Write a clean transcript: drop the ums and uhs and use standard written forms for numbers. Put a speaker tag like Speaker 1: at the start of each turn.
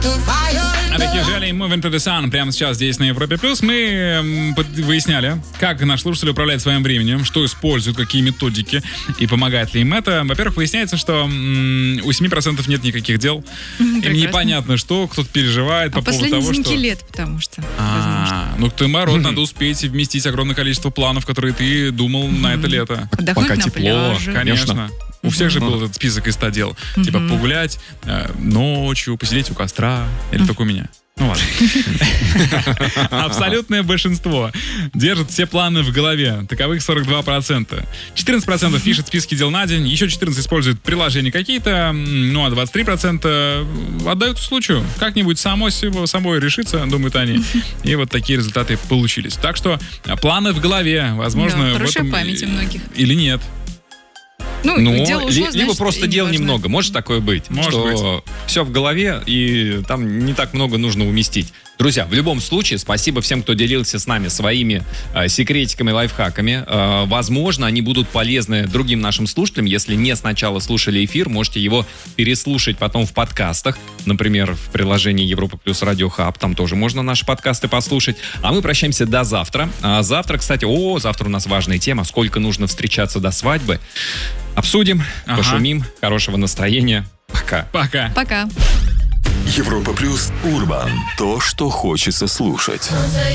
Speaker 1: Такие жали Moving to the Sun прямо сейчас здесь на Европе Плюс. Мы выясняли, как наш слушатель управляет своим временем, что использует, какие методики и помогает ли им это. Во-первых, выясняется, что у 7% нет никаких дел. Им непонятно, что кто-то переживает по поводу того, что...
Speaker 2: последние лет, потому что...
Speaker 1: Ну, ты мороз, надо успеть вместить огромное количество планов, которые ты думал на это лето.
Speaker 2: Отдохнуть на пляже.
Speaker 1: Конечно. У всех же был этот список из 100 дел. Типа погулять ночью, посидеть у костра. Или только у меня. Ну ладно. Абсолютное большинство держит все планы в голове. Таковых 42%. 14% пишет списки дел на день. Еще 14% используют приложения какие-то. Ну а 23% отдают случаю. Как-нибудь самой решится, думают они. И вот такие результаты получились. Так что планы в голове. Возможно,
Speaker 2: хорошая память у многих.
Speaker 1: Или нет.
Speaker 3: Либо просто дел немного. Может такое быть?
Speaker 1: Может
Speaker 3: что все в голове, и там не так много нужно уместить. Друзья, в любом случае, спасибо всем, кто делился с нами своими секретиками, лайфхаками. Возможно, они будут полезны другим нашим слушателям. Если не сначала слушали эфир, можете его переслушать потом в подкастах. Например, в приложении Европа Плюс Радио Хаб. Там тоже можно наши подкасты послушать. А мы прощаемся до завтра. Завтра, кстати, завтра у нас важная тема. Сколько нужно встречаться до свадьбы. Обсудим, пошумим. Хорошего настроения. Пока.
Speaker 2: Пока.
Speaker 4: Европа Плюс Урбан. То, что хочется слушать.